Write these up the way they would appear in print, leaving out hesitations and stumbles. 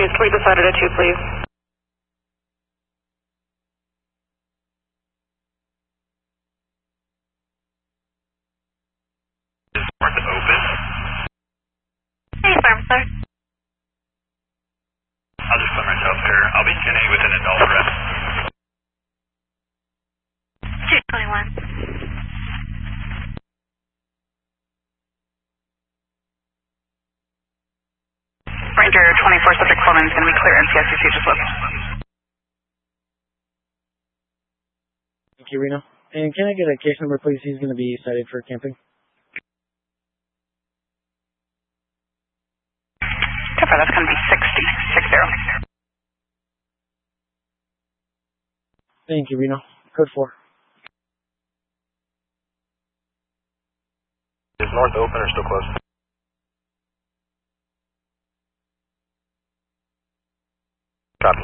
Can we decide at 2, please? North open. Hey, Farm, sir. I'll just put myself here. I'll be 10-8 with an adult rest. 221. Ranger 24, subject Coleman is going to be clear NCSCC, just look. Thank you, Reno. And can I get a case number, please? He's going to be cited for camping. Copy, that's going to be 60. Thank you, Reno. Code 4. Is North open or still closed? Copy.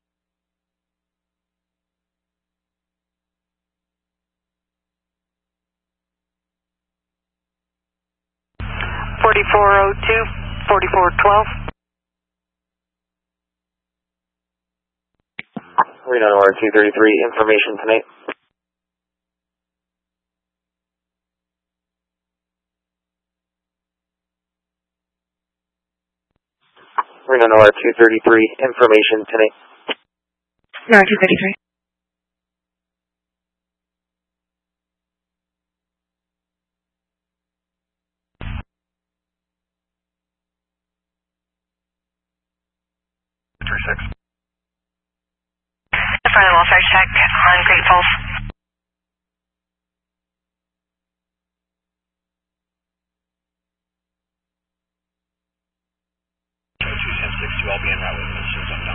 $44.02, $44.12. Reno Noir 233, information tonight. Reno Noir 233, information tonight. No, 233. The front of welfare check on Great Falls. I'll be en route with this.